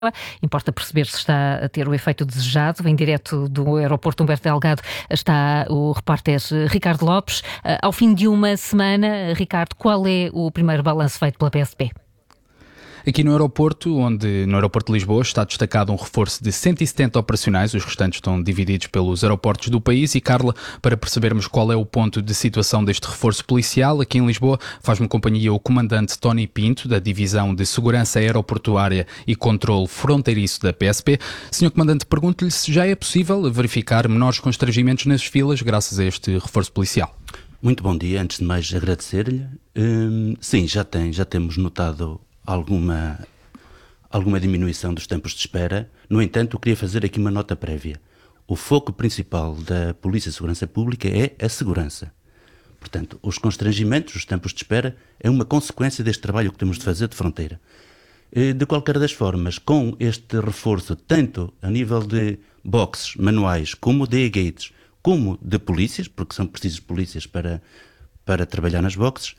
Importa perceber se está a ter o efeito desejado. Em direto do aeroporto Humberto Delgado está o repórter Ricardo Lopes. Ao fim de uma semana, Ricardo, qual é o primeiro balanço feito pela PSP? Aqui no aeroporto de Lisboa, está destacado um reforço de 170 operacionais, os restantes estão divididos pelos aeroportos do país. E Carla, para percebermos qual é o ponto de situação deste reforço policial, aqui em Lisboa faz-me companhia o comandante Tony Pinto, da Divisão de Segurança Aeroportuária e Controlo Fronteiriço da PSP. Senhor comandante, pergunto-lhe se já é possível verificar menores constrangimentos nas filas graças a este reforço policial. Muito bom dia, antes de mais agradecer-lhe. Sim, já temos notado alguma diminuição dos tempos de espera. No entanto, eu queria fazer aqui uma nota prévia. O foco principal da Polícia de Segurança Pública é a segurança. Portanto, os constrangimentos, os tempos de espera, é uma consequência deste trabalho que temos de fazer de fronteira. De qualquer das formas, com este reforço, tanto a nível de boxes manuais, como de gates, como de polícias, porque são precisos polícias para trabalhar nas boxes,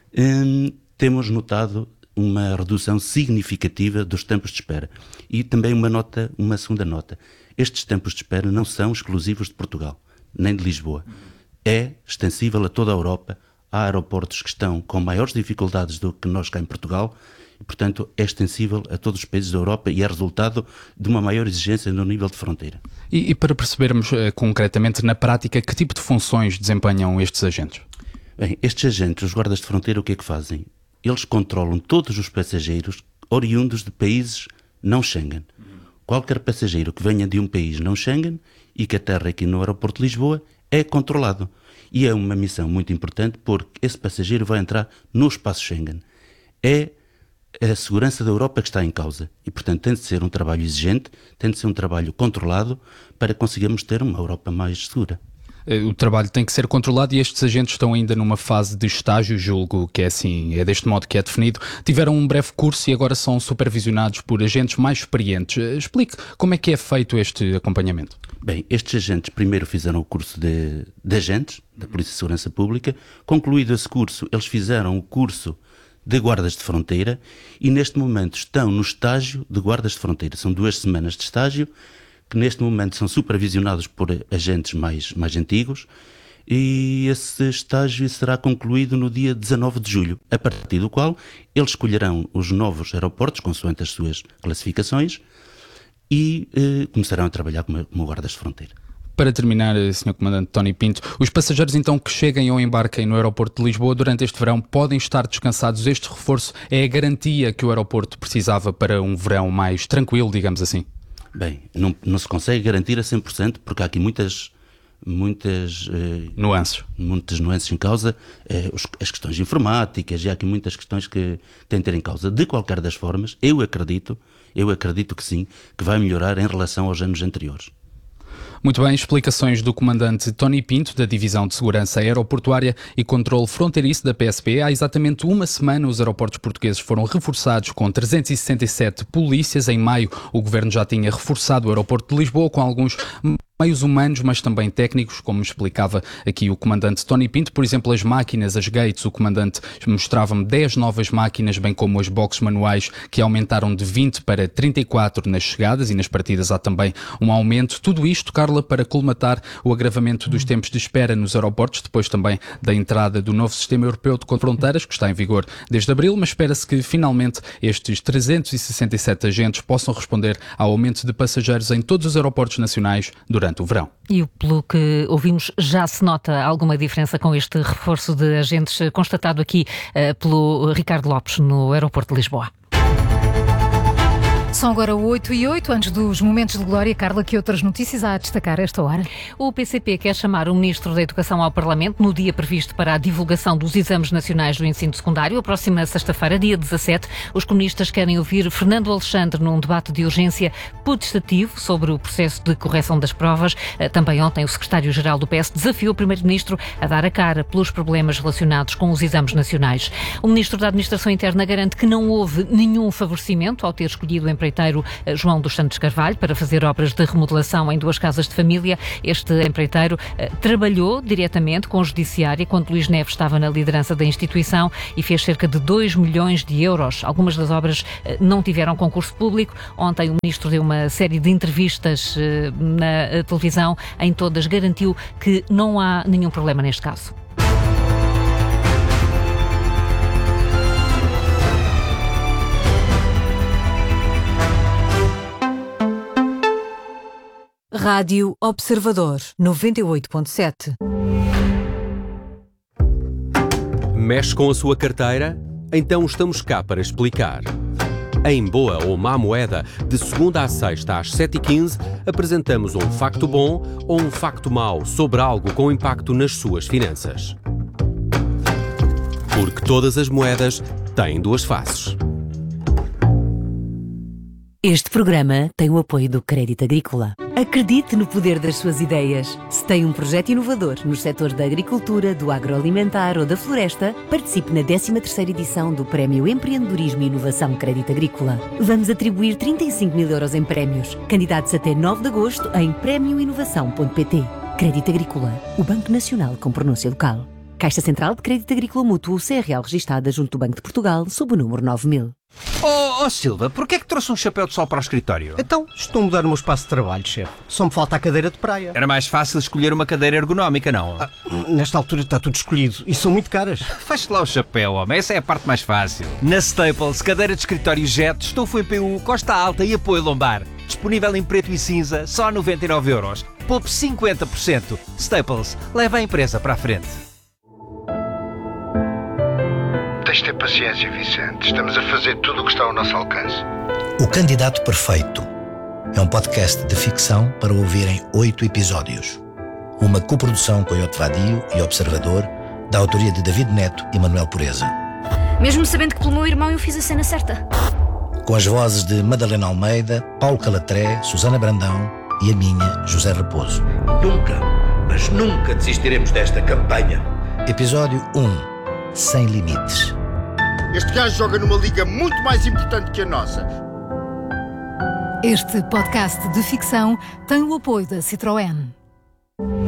temos notado uma redução significativa dos tempos de espera. E também uma segunda nota. Estes tempos de espera não são exclusivos de Portugal, nem de Lisboa. É extensível a toda a Europa. Há aeroportos que estão com maiores dificuldades do que nós cá em Portugal e, portanto, é extensível a todos os países da Europa e é resultado de uma maior exigência no nível de fronteira. E para percebermos concretamente, na prática, que tipo de funções desempenham estes agentes? Bem, estes agentes, os guardas de fronteira, o que é que fazem? Eles controlam todos os passageiros oriundos de países não Schengen. Qualquer passageiro que venha de um país não Schengen e que aterre aqui no aeroporto de Lisboa é controlado. E é uma missão muito importante porque esse passageiro vai entrar no espaço Schengen. É a segurança da Europa que está em causa. E, portanto, tem de ser um trabalho exigente, tem de ser um trabalho controlado para conseguirmos ter uma Europa mais segura. O trabalho tem que ser controlado e estes agentes estão ainda numa fase de estágio, julgo que é assim, é deste modo que é definido. Tiveram um breve curso e agora são supervisionados por agentes mais experientes. Explique como é que é feito este acompanhamento. Bem, estes agentes primeiro fizeram o curso de agentes da Polícia de Segurança Pública. Concluído esse curso, eles fizeram o curso de guardas de fronteira e neste momento estão no estágio de guardas de fronteira. São 2 semanas de estágio que neste momento são supervisionados por agentes mais antigos e esse estágio será concluído no dia 19 de julho, a partir do qual eles escolherão os novos aeroportos, consoante as suas classificações, e começarão a trabalhar como guardas de fronteira. Para terminar, Sr. Comandante Tony Pinto, os passageiros então que cheguem ou embarquem no aeroporto de Lisboa durante este verão podem estar descansados. Este reforço é a garantia que o aeroporto precisava para um verão mais tranquilo, digamos assim? Bem, não se consegue garantir a 100%, porque há aqui muitas nuances em causa, as questões informáticas, e há aqui muitas questões que têm de ter em causa. De qualquer das formas, eu acredito que sim, que vai melhorar em relação aos anos anteriores. Muito bem, explicações do comandante Tony Pinto, da Divisão de Segurança Aeroportuária e Controlo Fronteiriço da PSP. Há exatamente uma semana os aeroportos portugueses foram reforçados com 367 polícias. Em maio o Governo já tinha reforçado o aeroporto de Lisboa com alguns meios humanos, mas também técnicos, como explicava aqui o comandante Tony Pinto. Por exemplo, as máquinas, as gates, o comandante mostrava-me 10 novas máquinas, bem como as boxes manuais, que aumentaram de 20 para 34 nas chegadas e nas partidas há também um aumento. Tudo isto, Carla, para colmatar o agravamento dos tempos de espera nos aeroportos, depois também da entrada do novo Sistema Europeu de Fronteiras, que está em vigor desde abril, mas espera-se que finalmente estes 367 agentes possam responder ao aumento de passageiros em todos os aeroportos nacionais durante o verão. E pelo que ouvimos, já se nota alguma diferença com este reforço de agentes constatado aqui pelo Ricardo Lopes no aeroporto de Lisboa. São agora 8h08, antes dos momentos de glória. Carla, que outras notícias há a destacar a esta hora? O PCP quer chamar o Ministro da Educação ao Parlamento no dia previsto para a divulgação dos exames nacionais do ensino secundário. A próxima sexta-feira, dia 17, os comunistas querem ouvir Fernando Alexandre num debate de urgência potestativo sobre o processo de correção das provas. Também ontem o secretário-geral do PS desafiou o Primeiro-Ministro a dar a cara pelos problemas relacionados com os exames nacionais. O Ministro da Administração Interna garante que não houve nenhum favorecimento ao ter escolhido o emprego empreiteiro João dos Santos Carvalho para fazer obras de remodelação em 2 casas de família. Este empreiteiro trabalhou diretamente com a Judiciária quando Luís Neves estava na liderança da instituição e fez cerca de 2 milhões de euros. Algumas das obras não tiveram concurso público. Ontem o Ministro deu uma série de entrevistas na televisão. Em todas garantiu que não há nenhum problema neste caso. Rádio Observador 98.7. Mexe com a sua carteira? Então estamos cá para explicar. Em Boa ou Má Moeda, de segunda à sexta às 7h15, apresentamos um facto bom ou um facto mau sobre algo com impacto nas suas finanças. Porque todas as moedas têm 2 faces. Este programa tem o apoio do Crédito Agrícola. Acredite no poder das suas ideias. Se tem um projeto inovador nos setores da agricultura, do agroalimentar ou da floresta, participe na 13ª edição do Prémio Empreendedorismo e Inovação Crédito Agrícola. Vamos atribuir 35 mil euros em prémios. Candidatos até 9 de agosto em premioinovação.pt. Crédito Agrícola, o Banco Nacional com pronúncia local. Caixa Central de Crédito Agrícola Mútuo, CRL registada junto do Banco de Portugal, sob o número 9000. Oh Silva, porquê é que trouxe um chapéu de sol para o escritório? Então, estou a mudar o meu espaço de trabalho, chefe. Só me falta a cadeira de praia. Era mais fácil escolher uma cadeira ergonómica, não? Nesta altura está tudo escolhido e são muito caras. Feche lá o chapéu, homem. Essa é a parte mais fácil. Na Staples, cadeira de escritório Jet, estofo em PU, costa alta e apoio lombar. Disponível em preto e cinza, só a 99 euros. Poupe 50%. Staples, leva a empresa para a frente. Tens de ter paciência, Vicente. Estamos a fazer tudo o que está ao nosso alcance. O Candidato Perfeito é um podcast de ficção para ouvir em 8 episódios. Uma coprodução com Coyote Vadio e Observador, da autoria de David Neto e Manuel Pureza. Mesmo sabendo que pelo meu irmão eu fiz a cena certa. Com as vozes de Madalena Almeida, Paulo Calatré, Susana Brandão e a minha, José Raposo. Nunca, mas nunca desistiremos desta campanha. Episódio 1. Sem limites. Este gajo joga numa liga muito mais importante que a nossa. Este podcast de ficção tem o apoio da Citroën.